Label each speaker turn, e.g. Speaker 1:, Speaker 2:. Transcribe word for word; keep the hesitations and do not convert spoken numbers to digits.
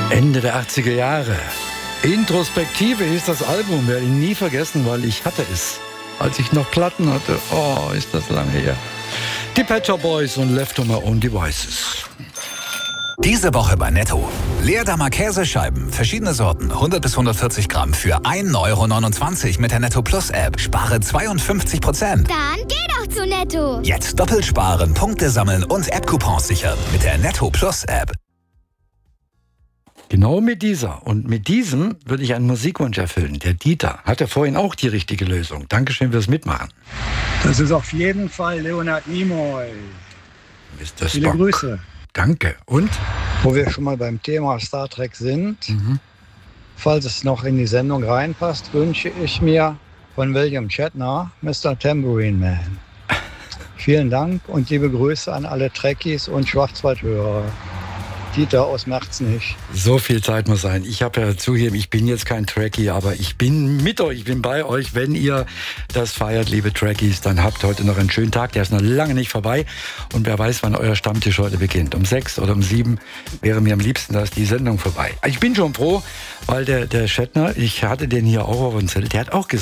Speaker 1: Ende der achtziger Jahre. Introspektive ist das Album, werde ich nie vergessen, weil ich hatte es, als ich noch Platten hatte. Oh, ist das lange her. Die Pet Shop Boys und Left to My Own Devices.
Speaker 2: Diese Woche bei Netto. Leerdammer Käsescheiben, verschiedene Sorten, hundert bis hundertvierzig Gramm für ein Euro neunundzwanzig mit der Netto Plus App. Spare zweiundfünfzig Prozent.
Speaker 3: Dann geh doch zu Netto.
Speaker 2: Jetzt doppelt sparen, Punkte sammeln und App-Coupons sichern mit der Netto Plus App.
Speaker 1: Genau mit dieser und mit diesem würde ich einen Musikwunsch erfüllen. Der Dieter hatte vorhin auch die richtige Lösung. Dankeschön fürs Mitmachen.
Speaker 4: Das ist auf jeden Fall Leonard Nimoy.
Speaker 1: Mister
Speaker 4: Viele
Speaker 1: Spock.
Speaker 4: Grüße.
Speaker 1: Danke. Und?
Speaker 5: Wo wir schon mal beim Thema Star Trek sind,
Speaker 1: Mhm.
Speaker 5: falls es noch in die Sendung reinpasst, wünsche ich mir von William Shatner Mister Tambourine Man. Vielen Dank und liebe Grüße an alle Trekkies und Schwarzwaldhörer. Dieter aus Merzenich.
Speaker 1: So viel Zeit muss sein. Ich habe ja zugegeben, ich bin jetzt kein Trekkie, aber ich bin mit euch, ich bin bei euch. Wenn ihr das feiert, liebe Trekkies, dann habt heute noch einen schönen Tag. Der ist noch lange nicht vorbei. Und wer weiß, wann euer Stammtisch heute beginnt. Um sechs oder um sieben wäre mir am liebsten, dass die Sendung vorbei. Ich bin schon froh, weil der, der Shatner, ich hatte den hier auch auf dem Zettel, der hat auch gesagt,